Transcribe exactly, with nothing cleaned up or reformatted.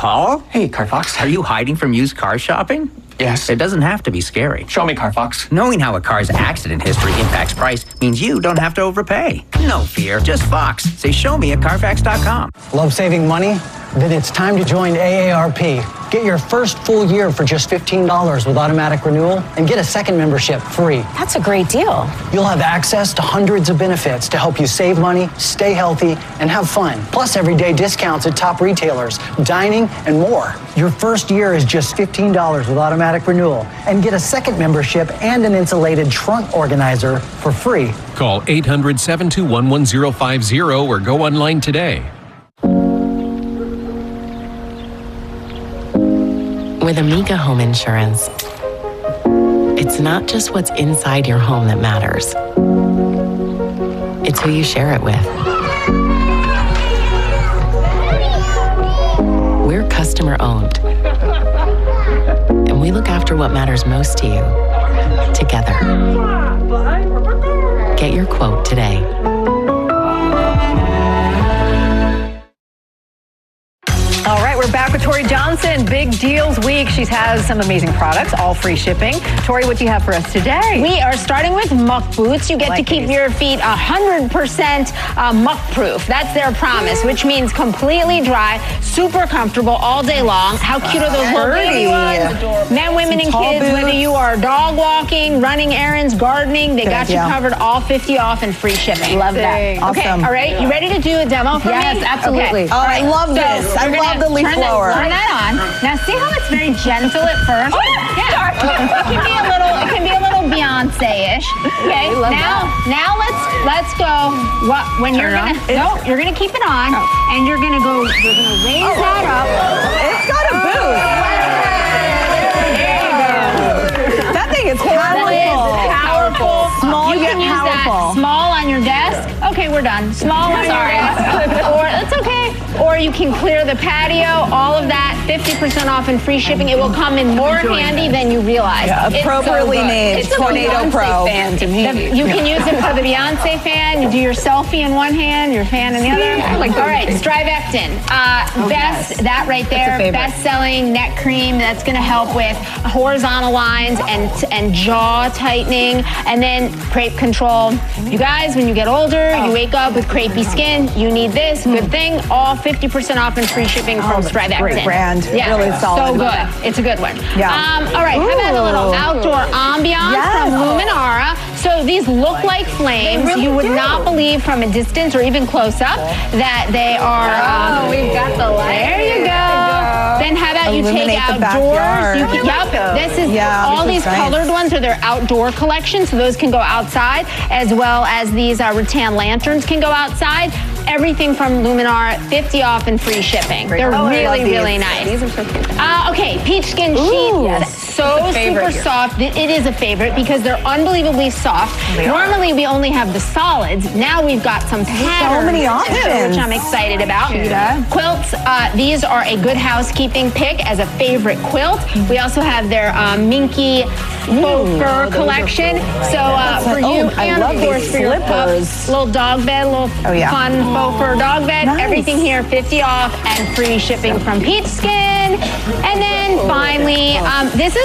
Paul? Hey, Carfax. Are you hiding from used car shopping? Yes. It doesn't have to be scary. Show me, Carfax. Knowing how a car's accident history impacts price means you don't have to overpay. No fear, just Fox. Say show me at Carfax dot com. Love saving money? Then it's time to join A A R P. Get your first full year for just fifteen dollars with automatic renewal and get a second membership free. That's a great deal. You'll have access to hundreds of benefits to help you save money, stay healthy, and have fun. Plus everyday discounts at top retailers, dining, and more. Your first year is just fifteen dollars with automatic renewal and get a second membership and an insulated trunk organizer for free. Call eight hundred, seven two one, one zero five zero or go online today. With Amiga Home Insurance, it's not just what's inside your home that matters. It's who you share it with. We're customer owned, and we look after what matters most to you, together. Get your quote today. All right, we're back with Tori Johnson. Big Deals Week. She has some amazing products, all free shipping. Tori, what do you have for us today? We are starting with Muck Boots. You get like to keep these. your feet one hundred percent uh, muck-proof. That's their promise, which means completely dry, super comfortable all day long. How cute are those little baby ones? Men, women, and kids, boots. whether you are dog walking, running errands, gardening, they Good got you idea. covered, all fifty off and free shipping. Love that. Okay, Awesome. all right, you ready to do a demo for Yes, me? absolutely. Okay. Oh, All I right, love so this. I you're love gonna the leaf turn blower. That, turn that on. Now see how it's very gentle at first? Yeah. It can be a little. It can be a little Beyonce-ish. Okay. we love now, now let's let's go. What when Turn you're it gonna? on? No, you're gonna keep it on, and you're gonna go. You're gonna raise that up. It's got a boost. There you go. That thing is That powerful. is powerful. Small you yet can use powerful. that small on your desk. Okay, we're done. Small on Sorry. your desk. Or it's okay. Or you can clear the patio. All of that, fifty percent off and free shipping. It will come in more handy than you realize. Yeah, It's appropriately so good. named It's a Tornado Beyonce Pro. fan to me. The- you can use it for the Beyonce fan. You do your selfie in one hand, your fan in the other. like All right, Strivectin. Uh, best, that right there, favorite. best-selling neck cream that's going to help with horizontal lines and and jaw tightening, and then crepe control. You guys, when you get older, you wake up with crepey skin. You need this. Good thing. All fifty percent off and free shipping from Strivectin. great brand. Yeah, Really solid. so good. It's a good one. Yeah. Um, all right. How about a little Ooh. outdoor ambiance Yes. from Luminara? So these look like flames. really you would do. not believe from a distance or even close up that they are. Um, Oh, we've got the light. There you go. Then how about you take Illuminate the outdoors? backyard. You can, yep. This is Yeah, all this these is nice. colored ones are their outdoor collection, so those can go outside, as well as these uh, rattan lanterns can go outside. Everything from Luminar, fifty off and free shipping. They're Oh, I love really, these. really nice. These are so cute. Uh, okay, peach skin Ooh. sheet. Yes. So It's a favorite super here. soft. It it is a favorite because they're unbelievably soft. They are. Normally we only have the solids. Now we've got some patterns, many too, options. which I'm excited about. Cheetah. Quilts. Uh, these are a good housekeeping pick as a favorite quilt. We also have their um, Minky faux fur collection. So uh, for Oh, you I and love of course these for your pup, slippers. little dog bed, little Oh, yeah. fun faux fur dog bed. Nice. Everything here fifty off and free shipping from Peach Skin. And then finally, um, this is